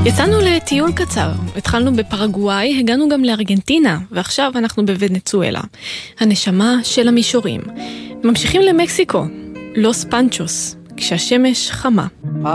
יצאנו לטיול קצר, התחלנו בפרגוואי, הגענו גם לארגנטינה, ועכשיו אנחנו בוונצואלה, הנשמה של המישורים. ממשיכים למקסיקו, לוס פנצ'וס, כשהשמש חמה.